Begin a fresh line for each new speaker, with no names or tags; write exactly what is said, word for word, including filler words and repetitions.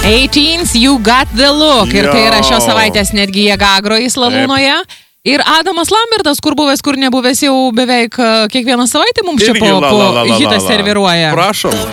eighteens, You Got The Look. Ir tai yra šios savaitės netgi Jėga Agroisla Lunoje. Ir Adamas Lambertas, kur buvęs, kur nebuvęs, jau beveik kiekvieną savaitę mums čia po, po hitą serviruoja.
Prašom.